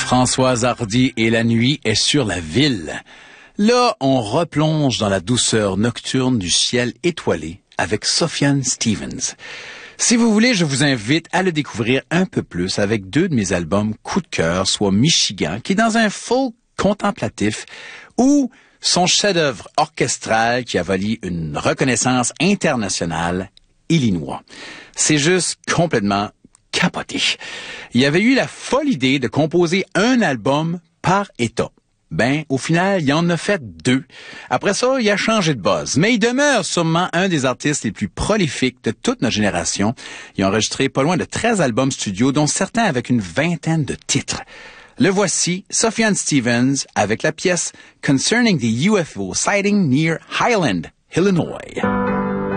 Françoise Hardy et la nuit est sur la ville. Là, on replonge dans la douceur nocturne du ciel étoilé avec Sufjan Stevens. Si vous voulez, je vous invite à le découvrir un peu plus avec deux de mes albums coup de cœur, soit Michigan, qui est dans un folk contemplatif, ou son chef-d'œuvre orchestral qui a valu une reconnaissance internationale, Illinois. C'est juste complètement capoté. Il avait eu la folle idée de composer un album par État. Ben, au final, il en a fait 2. Après ça, il a changé de buzz. Mais il demeure sûrement un des artistes les plus prolifiques de toute notre génération. Il a enregistré pas loin de 13 albums studio, dont certains avec une vingtaine de titres. Le voici, Sufjan Stevens, avec la pièce Concerning the UFO Sighting Near Highland, Illinois.